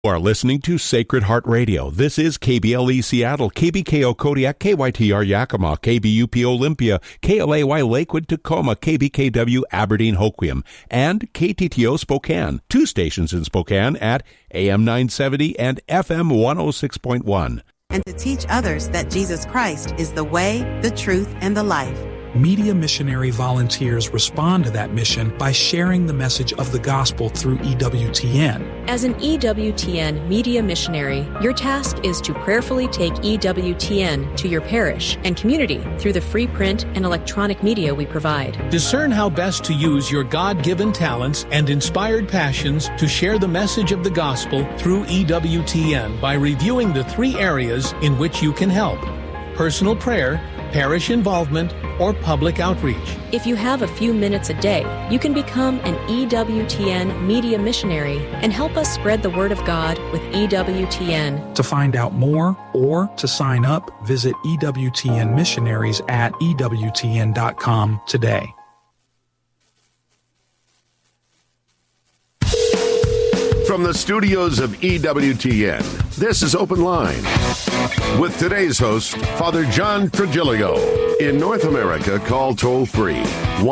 You are listening to Sacred Heart Radio. This is KBLE Seattle, KBKO Kodiak, KYTR Yakima, KBUP Olympia, KLAY Lakewood, Tacoma, KBKW Aberdeen Hoquiam, and KTTO Spokane. 2 stations in Spokane at AM 970 and FM 106.1. And to teach others that Jesus Christ is the way, the truth, and the life. Media missionary volunteers respond to that mission by sharing the message of the gospel through EWTN. As an EWTN media missionary, your task is to prayerfully take EWTN to your parish and community through the free print and electronic media we provide. Discern how best to use your God-given talents and inspired passions to share the message of the gospel through EWTN by reviewing the 3 areas in which you can help: personal prayer, parish involvement, or public outreach. If you have a few minutes a day, you can become an EWTN media missionary and help us spread the word of God with EWTN. To find out more or to sign up, visit EWTN missionaries at EWTN.com today. From the studios of EWTN, this is Open Line with today's host, Father John Trigilio. In North America, call toll-free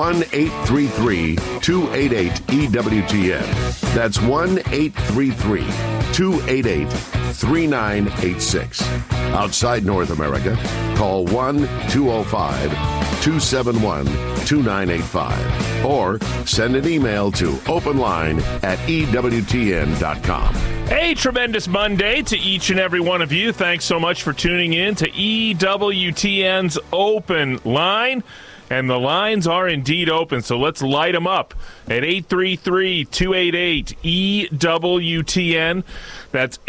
1-833-288-EWTN. That's 1-833-288-3986. Outside North America, call 1-205-271-2985 or send an email to openline@EWTN.com. A tremendous Monday to each and every one of you. Thanks so much for tuning in to EWTN's Open Line. And the lines are indeed open, so let's light them up at 833-288-EWTN. That's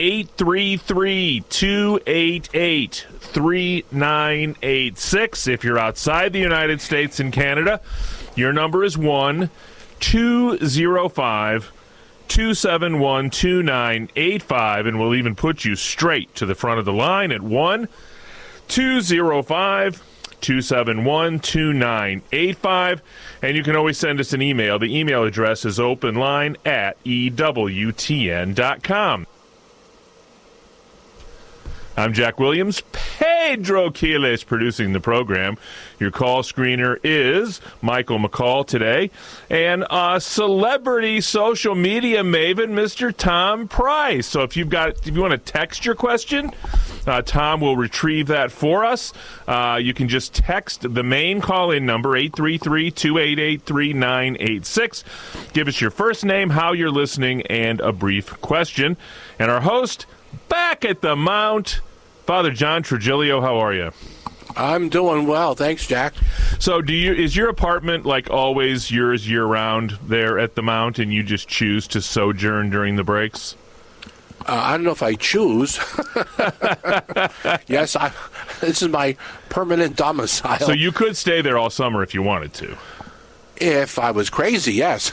833-288-3986. If you're outside the United States and Canada, your number is 1-205-271-2985, and we'll even put you straight to the front of the line at 1-205-271-2985, and you can always send us an email. The email address is openline@EWTN.com. I'm Jack Williams. Pedro Quiles producing the program. Your call screener is Michael McCall today. And celebrity social media maven, Mr. Tom Price. So if you want to text your question, Tom will retrieve that for us. You can just text the main call-in number, 833-288-3986. Give us your first name, how you're listening, and a brief question. And our host, back at the Mount, Father John Trigilio. How are you? I'm doing well, thanks, Jack. So, is your apartment like always yours year-round there at the Mount, and you just choose to sojourn during the breaks? I don't know if I choose. Yes, this is my permanent domicile. So you could stay there all summer if you wanted to. If I was crazy, yes.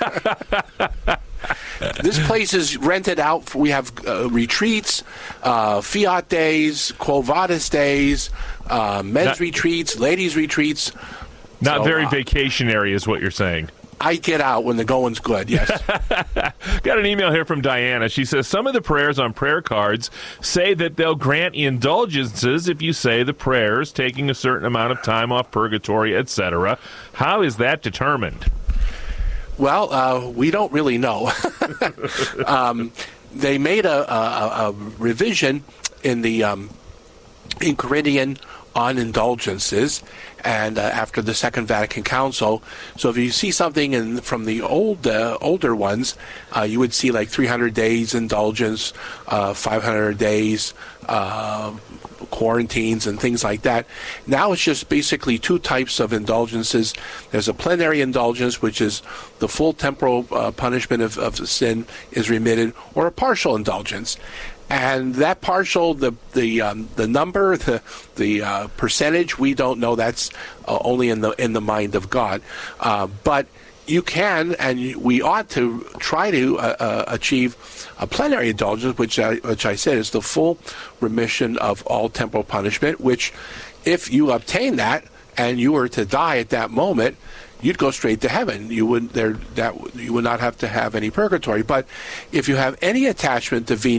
This place is rented out. We have retreats, Fiat days, Quo Vadis days, men's retreats, ladies' retreats. Not very vacationary is what you're saying. I get out when the going's good, yes. Got an email here from Diana. She says, some of the prayers on prayer cards say that they'll grant indulgences if you say the prayers, taking a certain amount of time off purgatory, etc. How is that determined? Well, we don't really know. They made a revision in the in Corinthian on indulgences, and after the Second Vatican Council. So if you see something from the older ones, you would see like 300 days indulgence, 500 days quarantines and things like that. Now it's just basically 2 types of indulgences. There's a plenary indulgence, which is the full temporal punishment of sin is remitted, or a partial indulgence. And that partial, the number, the percentage, we don't know. That's only in the mind of God. But you can, and we ought to try to achieve a plenary indulgence, which I said is the full remission of all temporal punishment. Which, if you obtain that and you were to die at that moment, you'd go straight to heaven. You would not have to have any purgatory. But if you have any attachment to venial